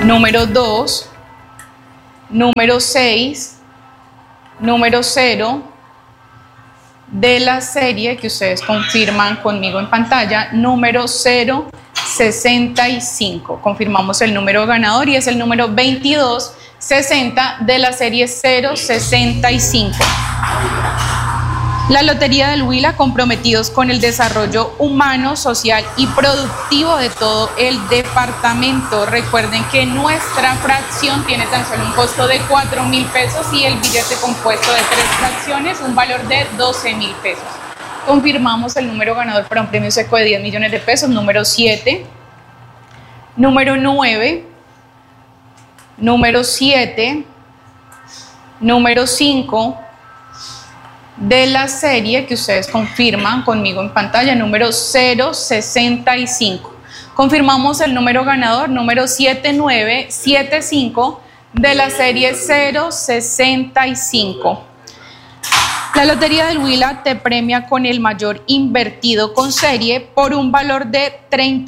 número 2, número 6, número 0, de la serie que ustedes confirman conmigo en pantalla, número 065. Confirmamos el número ganador y es el número 2260 de la serie 065. La Lotería del Huila, comprometidos con el desarrollo humano, social y productivo de todo el departamento. Recuerden que nuestra fracción tiene tan solo un costo de 4.000 pesos y el billete compuesto de 3 fracciones, un valor de 12.000 pesos. Confirmamos el número ganador para un premio seco de 10 millones de pesos, número 7, número 9, número 7, número 5, de la serie que ustedes confirman conmigo en pantalla, número 065. Confirmamos el número ganador, número 7975 de la serie 065. La Lotería del Huila te premia con el mayor invertido con serie por un valor de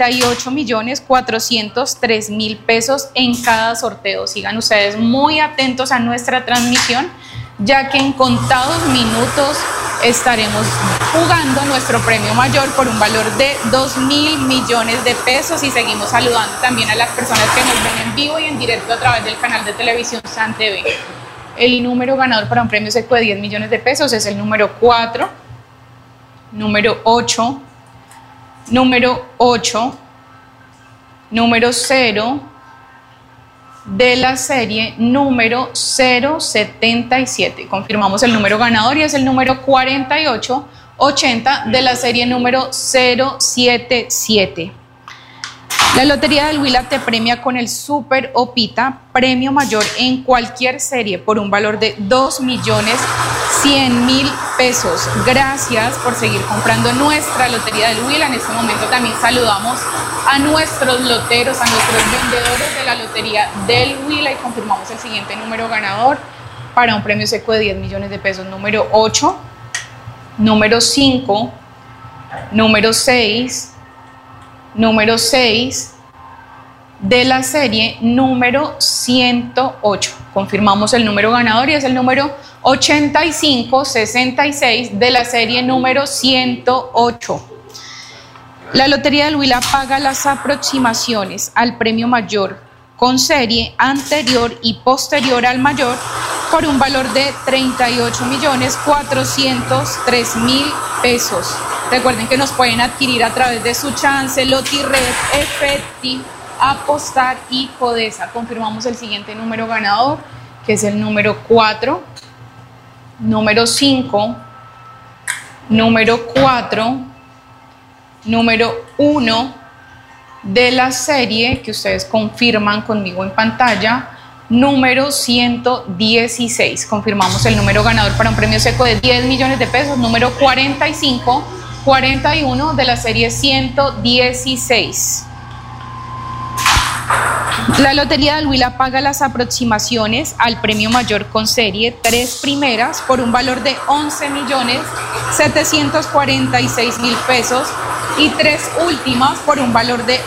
38.403.000 pesos en cada sorteo. Sigan ustedes muy atentos a nuestra transmisión, ya que en contados minutos estaremos jugando nuestro premio mayor por un valor de 2.000 millones de pesos y seguimos saludando también a las personas que nos ven en vivo y en directo a través del canal de televisión San TV. El número ganador para un premio seco de 10 millones de pesos es el número 4, número 8, número 8, número 0, de la serie número 077. Confirmamos el número ganador y es el número 4880 de la serie número 077. La Lotería del Huila te premia con el Super Opita, premio mayor en cualquier serie por un valor de 2.100.000 pesos. Gracias por seguir comprando nuestra Lotería del Huila. En este momento también saludamos a nuestros loteros, a nuestros vendedores de la Lotería del Huila y confirmamos el siguiente número ganador para un premio seco de 10 millones de pesos. Número 8, número 5, número 6, número 6, de la serie número 108. Confirmamos el número ganador y es el número 8566 de la serie número 108. La Lotería del Huila paga las aproximaciones al premio mayor con serie anterior y posterior al mayor por un valor de 38.403.000 pesos. Recuerden que nos pueden adquirir a través de su chance, Lotired, Efecti, Apostar y Codesa. Confirmamos el siguiente número ganador, que es el número 4, número 5, número 4, número 1 de la serie que ustedes confirman conmigo en pantalla, número 116. Confirmamos el número ganador para un premio seco de 10 millones de pesos, número 4541 de la serie 116. La Lotería del Huila paga las aproximaciones al premio mayor con serie 3 primeras por un valor de 11.746.000 pesos y 3 últimas por un valor de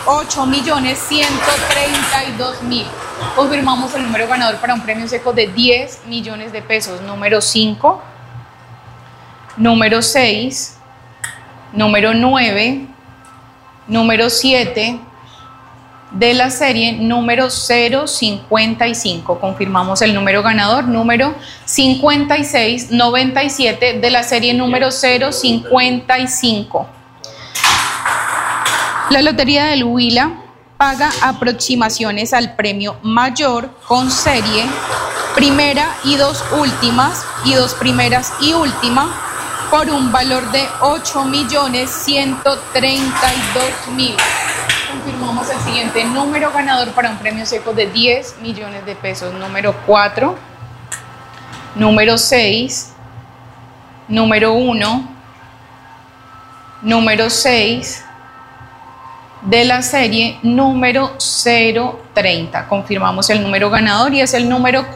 8.132.000. Confirmamos el número ganador para un premio seco de 10 millones de pesos, número 5, número 6, número 9, número 7, de la serie número 055. Confirmamos el número ganador, número 5697 de la serie número 055. La Lotería del Huila paga aproximaciones al premio mayor con serie primera y 2 últimas y 2 primeras y última por un valor de 8.132.000. Confirmamos el siguiente número ganador para un premio seco de 10 millones de pesos, número 4, número 6, número 1, número 6, de la serie número 030. Confirmamos el número ganador y es el número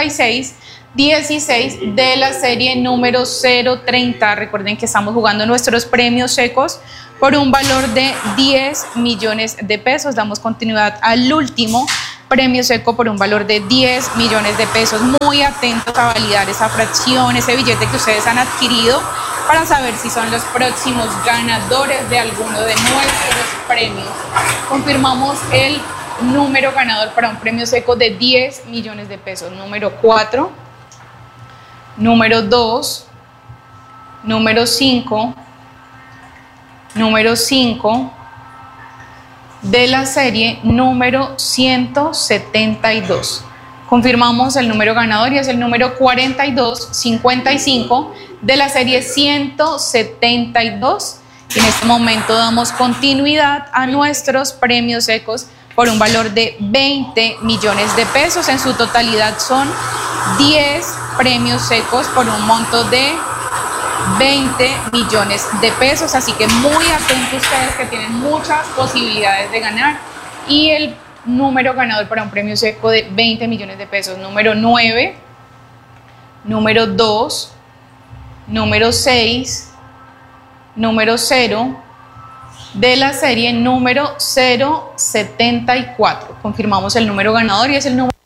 4616 de la serie número 030. Recuerden que estamos jugando nuestros premios secos por un valor de 10 millones de pesos. Damos continuidad al último premio seco por un valor de 10 millones de pesos. Muy atentos a validar esa fracción, ese billete que ustedes han adquirido para saber si son los próximos ganadores de alguno de nuestros premios. Confirmamos el número ganador para un premio seco de 10 millones de pesos. Número 4, número 2, número 5, número 5, de la serie número 172. Confirmamos el número ganador y es el número 4255 de la serie 172. Y en este momento damos continuidad a nuestros premios secos por un valor de 20 millones de pesos. En su totalidad son 10 premios secos por un monto de 20 millones de pesos, así que muy atentos ustedes que tienen muchas posibilidades de ganar. Y el número ganador para un premio seco de 20 millones de pesos, número 9, número 2, número 6, número 0, de la serie número 074. Confirmamos el número ganador y es el número